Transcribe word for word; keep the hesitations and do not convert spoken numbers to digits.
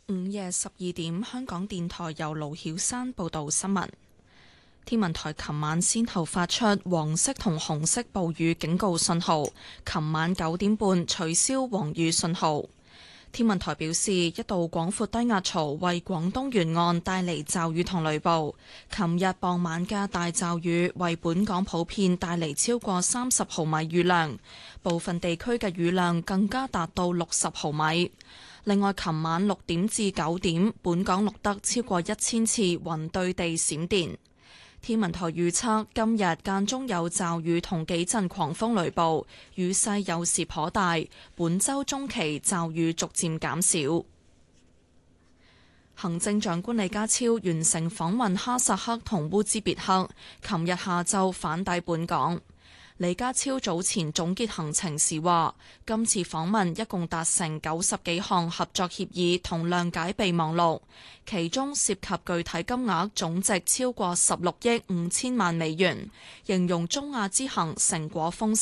午夜十二點，香港電台由盧曉山報道新聞。天文台琴晚先後發出黃色同紅色暴雨警告信號，琴晚九點半取消黃雨信號。天文台表示，一道廣闊低壓槽為廣東沿岸帶嚟驟雨同雷暴。琴日傍晚嘅大驟雨為本港普遍帶嚟超過三十毫米雨量，部分地區嘅雨量更加達到六十毫米。另外，琴晚六點至九點，本港錄得超過一千次雲對地閃電。天文台預測今日間中有驟雨同幾陣狂風雷暴，雨勢有時頗大。本週中期驟雨逐漸減少。行政長官李家超完成訪問哈薩克同烏茲別克，琴日下晝返抵本港。李家超早前總結行程時話，今次訪問一共達成九十幾項合作協議同諒解備忘錄，其中涉及具體金額總值超過十六億五千萬美元，形容中亞之行成果豐碩。